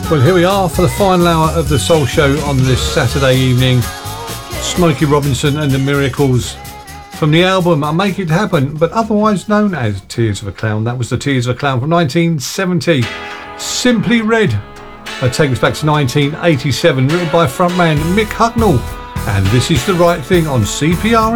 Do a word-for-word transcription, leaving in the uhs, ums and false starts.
Well, here we are for the final hour of the Soul Show on this Saturday evening. Smokey Robinson and the Miracles from the album I Make It Happen, but otherwise known as Tears of a Clown. That was the Tears of a Clown from nineteen seventy. Simply Red. That takes us back to nineteen eighty-seven, written by frontman Mick Hucknall. And This Is the Right Thing on C P R